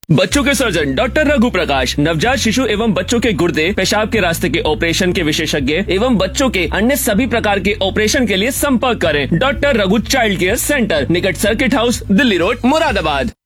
बच्चों के surgeon doctor Raghu प्रकाश, नवजात शिशु एवं बच्चों के गुर्दे पेशाब के रास्ते के ऑपरेशन के विशेषज्ञ एवं बच्चों के अन्य सभी प्रकार के ऑपरेशन के लिए संपर्क करें। Doctor Raghu child care centre, निकट circuit house, Delhi road, Moradabad.